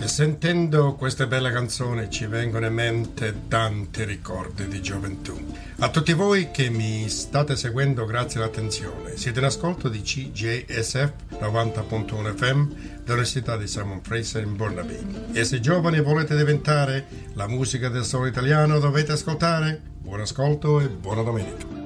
E sentendo queste belle canzoni ci vengono in mente tanti ricordi di gioventù. A tutti voi che mi state seguendo, grazie all'attenzione. Siete in ascolto di CJSF 90.1 FM dell'Università di Simon Fraser in Burnaby. E se giovani volete diventare la musica del solo italiano, dovete ascoltare. Buon ascolto e buona domenica.